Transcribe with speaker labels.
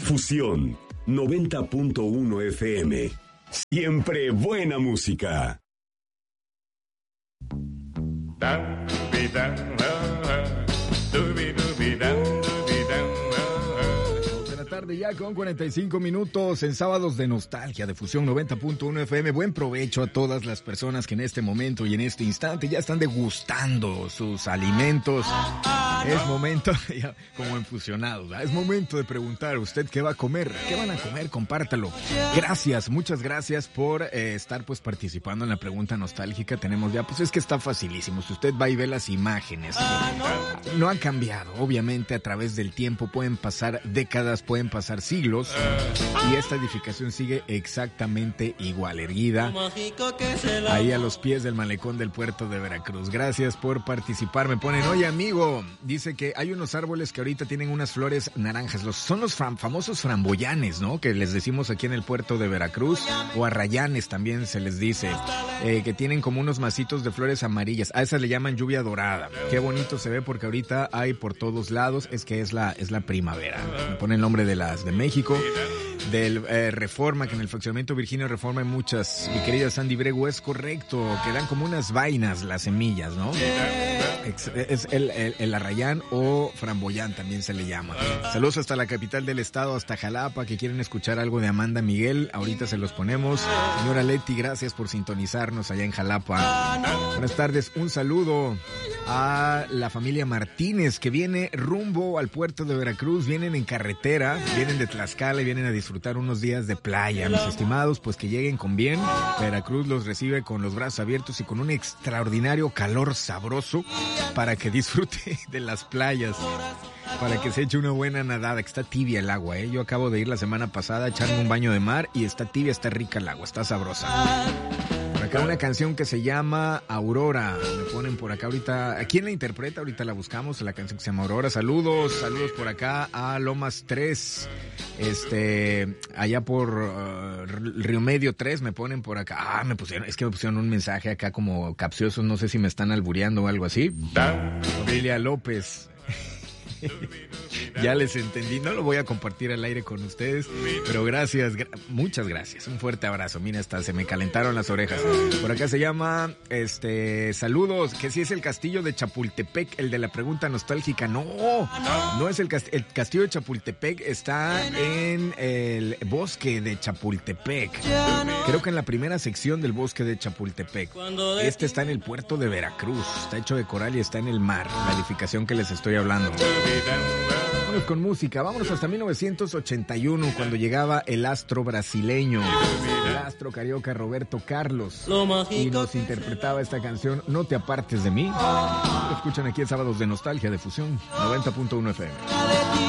Speaker 1: Fusión 90.1 FM. Siempre buena música.
Speaker 2: Tarde ya con 45 minutos en Sábados de Nostalgia de Fusión 90.1 FM. Buen provecho a todas las personas que en este momento y en este instante ya están degustando sus alimentos. Es momento, ya como en Fusionados, ¿verdad? Es momento de preguntar a usted qué va a comer, qué van a comer, compártalo. Gracias, muchas gracias por estar pues participando en la pregunta nostálgica. Tenemos ya, pues es que está facilísimo. Si usted va y ve las imágenes, no han cambiado, obviamente a través del tiempo, pueden pasar décadas, pueden pasar siglos y esta edificación sigue exactamente igual, erguida ahí a los pies del malecón del puerto de Veracruz. Gracias por participar. Me ponen, oye amigo, dice que hay unos árboles que ahorita tienen unas flores naranjas, son los famosos framboyanes, ¿no? Que les decimos aquí en el puerto de Veracruz, o arrayanes también se les dice, que tienen como unos macitos de flores amarillas. A esas le llaman lluvia dorada. Qué bonito se ve porque ahorita hay por todos lados, es que es la primavera. Me pone el nombre de las de México, del Reforma, que en el fraccionamiento Virginia Reforma hay muchas. Mi querida Sandy Brego, es correcto, que dan como unas vainas las semillas, ¿no? Es el arrayán o framboyán también se le llama. Saludos hasta la capital del estado, hasta Jalapa, que quieren escuchar algo de Amanda Miguel. Ahorita se los ponemos. Señora Leti, gracias por sintonizarnos allá en Jalapa. Buenas tardes, un saludo a la familia Martínez, que viene rumbo al puerto de Veracruz. Vienen en carretera, vienen de Tlaxcala y vienen a disfrutar unos días de playa. Mis estimados, pues que lleguen con bien. Veracruz los recibe con los brazos abiertos y con un extraordinario calor sabroso para que disfrute de las playas, para que se eche una buena nadada, que está tibia el agua, ¿eh? Yo acabo de ir la semana pasada a echarme un baño de mar y está tibia, está rica el agua, está sabrosa. Por acá una canción que se llama Aurora, me ponen por acá ahorita. ¿Quién la interpreta? Ahorita la buscamos, la canción que se llama Aurora. Saludos por acá a Lomas 3, allá por Río Medio 3, me ponen por acá. Me pusieron un mensaje acá como capcioso, no sé si me están albureando o algo así. Familia López. Ya les entendí, no lo voy a compartir al aire con ustedes, pero gracias, muchas gracias, un fuerte abrazo. Mira, hasta se me calentaron las orejas. Por acá se llama, saludos, que si es el castillo de Chapultepec, el de la pregunta nostálgica. No es el castillo de Chapultepec, está en el bosque de Chapultepec. Creo que en la primera sección del bosque de Chapultepec. Está en el puerto de Veracruz, está hecho de coral y está en el mar, la edificación que les estoy hablando. Vámonos con música, vámonos hasta 1981, cuando llegaba el astro brasileño, el astro carioca Roberto Carlos, y nos interpretaba esta canción, No te apartes de mí. Lo escuchan aquí en Sábados de Nostalgia de Fusión 90.1 FM.